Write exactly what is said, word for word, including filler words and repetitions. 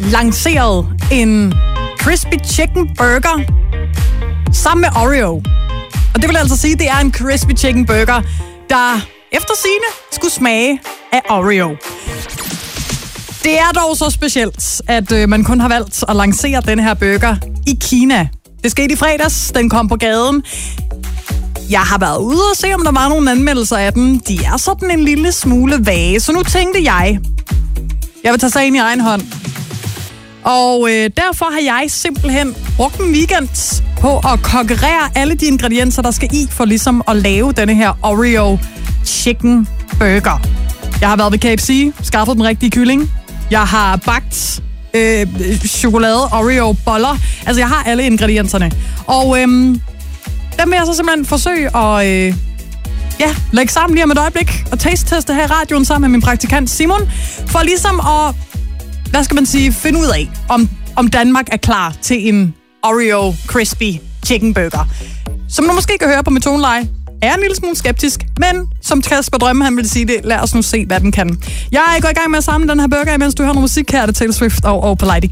lanceret en crispy chicken burger sammen med Oreo. Og det vil altså sige, at det er en crispy chicken burger, der efter sigende skulle smage af Oreo. Det er dog så specielt, at øh, man kun har valgt at lancere den her burger i Kina. Det skete i fredags, den kom på gaden. Jeg har været ude og se, om der var nogle anmeldelser af den. De er sådan en lille smule vage, så nu tænkte jeg, jeg vil tage sagen i egen hånd. Og øh, derfor har jeg simpelthen brugt en weekend på at konkurrere alle de ingredienser, der skal i, for ligesom at lave denne her Oreo chicken burger. Jeg har været ved K F C, skaffet den rigtige kylling. Jeg har bagt øh, chokolade Oreo boller. Altså, jeg har alle ingredienserne. Og øh, dem vil jeg så simpelthen forsøge at øh, ja, lægge sammen lige om et øjeblik og taste-teste her i radioen sammen med min praktikant Simon, for ligesom at, hvad skal man sige, finde ud af, om, om Danmark er klar til en Oreo crispy chicken burger. Som du måske kan høre på mit toneleje, er en lille smule skeptisk, men som Kasper Drømme, han vil sige det, lad os nu se, hvad den kan. Jeg er gået i gang med at samle den her burger, mens du hører noget musik her, det Taylor Swift og, og Polite.